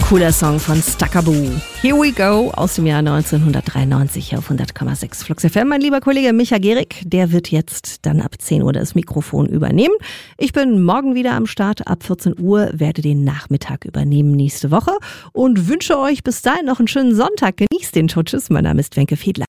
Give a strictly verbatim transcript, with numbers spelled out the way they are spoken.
Cooler Song von Stakaboo. Here we go aus dem Jahr neunzehnhundertdreiundneunzig auf hundert Komma sechs Flux F M. Mein lieber Kollege Micha Gehrig, der wird jetzt dann ab zehn Uhr das Mikrofon übernehmen. Ich bin morgen wieder am Start ab vierzehn Uhr, werde den Nachmittag übernehmen nächste Woche und wünsche euch bis dahin noch einen schönen Sonntag. Genießt den. Tschüss, mein Name ist Wenke Fiedler.